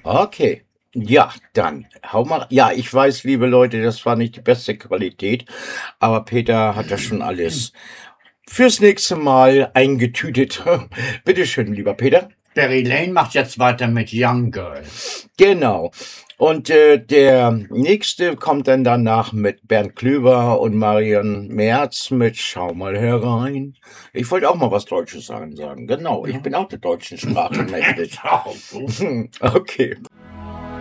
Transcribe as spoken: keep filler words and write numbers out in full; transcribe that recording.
Okay. Ja, dann hau mal. Ja, ich weiß, liebe Leute, das war nicht die beste Qualität, aber Peter hat das schon alles fürs nächste Mal eingetütet. Bitte schön, lieber Peter. Barry Lane macht jetzt weiter mit Young Girl. Genau. Und äh, der nächste kommt dann danach mit Bernd Klüver und Marion Merz mit Schau mal herein. Ich wollte auch mal was Deutsches sagen. sagen. Genau, ich bin auch der deutschen Sprache mächtig. Okay.